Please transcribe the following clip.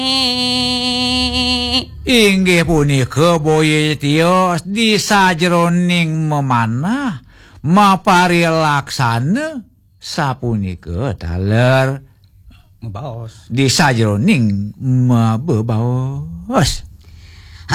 Inggih punika boyo tios di sajroning memanah mapari laksana sapunika taler Baos. di sajroning mabebaos.